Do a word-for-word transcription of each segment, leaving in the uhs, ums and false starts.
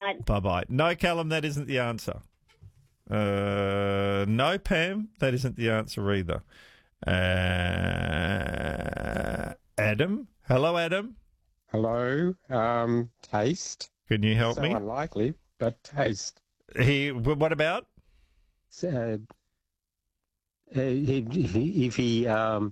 night. Bye-bye. No, Callum, that isn't the answer. Uh, no, Pam, that isn't the answer either. Uh, Adam? Hello, Adam. Hello. Um, taste. Can you help so me? unlikely, but taste. He, what about? So, uh, he, he, if he um,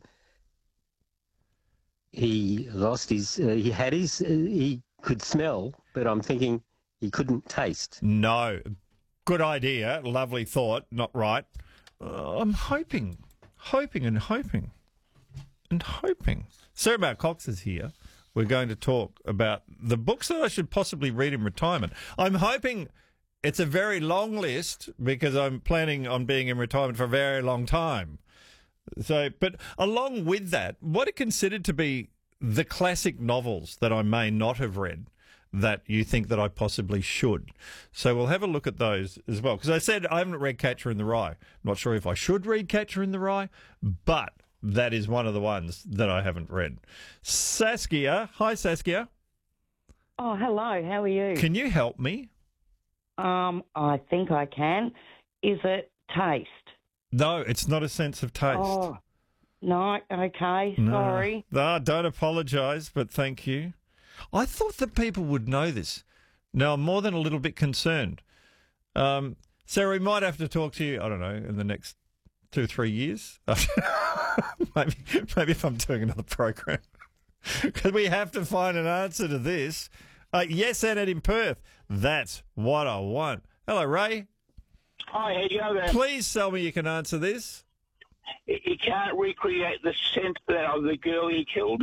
he lost his, uh, he had his, uh, he could smell, but I'm thinking he couldn't taste. No. Good idea. Lovely thought. Not right. Uh, I'm hoping, hoping and hoping and hoping. Sarah Mount Cox is here. We're going to talk about the books that I should possibly read in retirement. I'm hoping it's a very long list because I'm planning on being in retirement for a very long time. So, but along with that, what are considered to be the classic novels that I may not have read that you think that I possibly should? So we'll have a look at those as well. Because I said I haven't read Catcher in the Rye. I'm not sure if I should read Catcher in the Rye, but that is one of the ones that I haven't read. Saskia. Hi, Saskia. Oh, hello. How are you? Can you help me? Um, I think I can. Is it taste? No, it's not a sense of taste. Oh, no. Okay. No. Sorry. No, don't apologise, but thank you. I thought that people would know this. Now, I'm more than a little bit concerned. Um, Sarah, we might have to talk to you, I don't know, in the next two or three years. maybe, maybe if I'm doing another program. Because we have to find an answer to this. Uh, yes, Annette in Perth. That's what I want. Hello, Ray. Hi, how you going? Please tell me you can answer this. He can't recreate the scent of the girl he killed.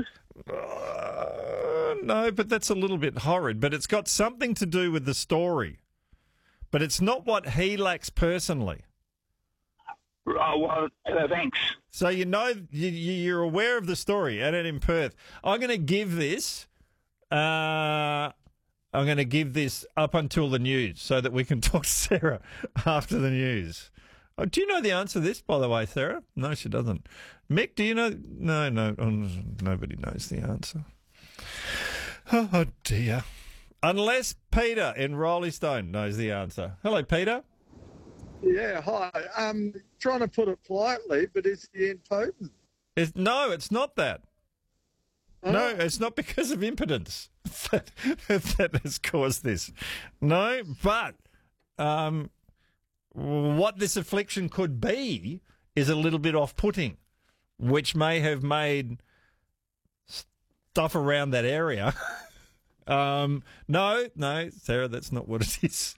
Uh, no, but that's a little bit horrid. But it's got something to do with the story. But it's not what he lacks personally. Oh, well, uh, thanks. So you know, you, you're aware of the story. Annette in Perth. I'm going to give this... Uh, I'm going to give this up until the news so that we can talk to Sarah after the news. Oh, do you know the answer to this, by the way, Sarah? No, she doesn't. Mick, do you know? No, no, oh, nobody knows the answer. Oh, dear. Unless Peter in Rolling Stone knows the answer. Hello, Peter. Yeah, hi. Um, trying to put it politely, but is he impotent? It's, no, it's not that. Oh. No, it's not because of impotence that, that has caused this. No, but um, what this affliction could be is a little bit off-putting, which may have made stuff around that area. um, no, no, Sarah, that's not what it is.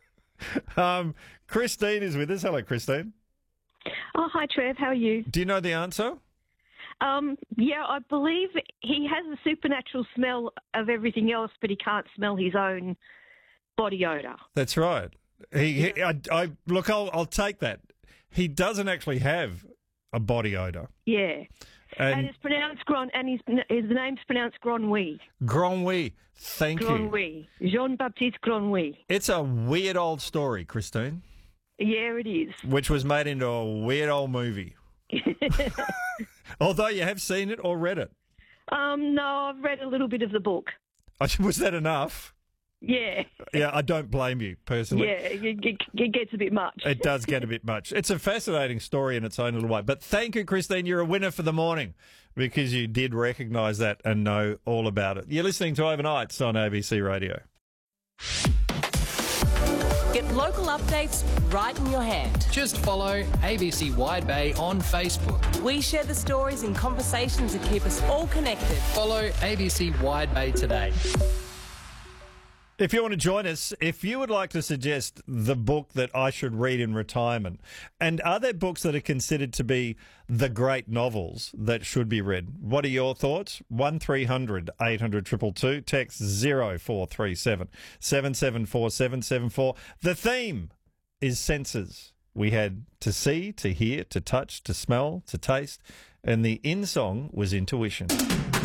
um, Christine is with us. Hello, Christine. Oh, hi, Trev. How are you? Do you know the answer? Um, yeah, I believe he has a supernatural smell of everything else, but he can't smell his own body odour. That's right. He, he I, I look. I'll, I'll take that. He doesn't actually have a body odour. Yeah, and, and it's pronounced Gron, and his his name's pronounced Gronwy. Gronwy. Thank Gronwy. you. Jean Baptiste Gronwy. It's a weird old story, Christine. Yeah, it is. Which was made into a weird old movie. Although you have seen it or read it. Um, no, I've read a little bit of the book. Was that enough? Yeah. Yeah, I don't blame you, personally. Yeah, it, it, it gets a bit much. It does get a bit much. It's a fascinating story in its own little way. But thank you, Christine. You're a winner for the morning because you did recognise that and know all about it. You're listening to Overnights on A B C Radio. Get local updates right in your hand. Just follow A B C Wide Bay on Facebook. We share the stories and conversations that keep us all connected. Follow A B C Wide Bay today. If you want to join us, if you would like to suggest the book that I should read in retirement, and are there books that are considered to be the great novels that should be read? What are your thoughts? one three hundred eight hundred two two two, text zero four three seven seven seven four seven seven four. The theme is senses. We had to see, to hear, to touch, to smell, to taste, and the in song was intuition.